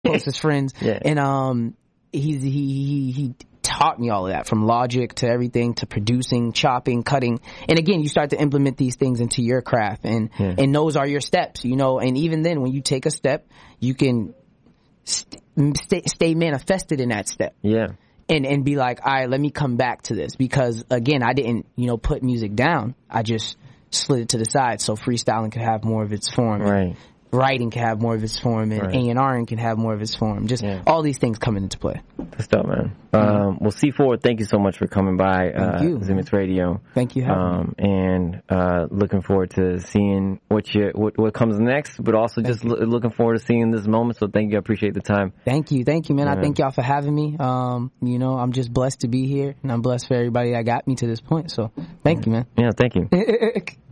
closest friends. Yeah. And he taught me all of that, from logic to everything, to producing, chopping, cutting. And again, you start to implement these things into your craft, and those are your steps, you know. And even then, when you take a step, you can stay manifested in that step. Yeah. And be like, all right, let me come back to this, because again, I didn't, you know, put music down. I just slid it to the side so freestyling could have more of its form. Right. Writing can have more of its form, and A&Ring can have more of its form. Just all these things coming into play. That's dope, man. Well, C4, thank you so much for coming by Zemixx Radio. Thank you for having me. And looking forward to seeing what comes next, but also just looking forward to seeing this moment. So thank you. I appreciate the time. Thank you, man. I thank y'all for having me. You know, I'm just blessed to be here, and I'm blessed for everybody that got me to this point. So thank you, man. Yeah, thank you.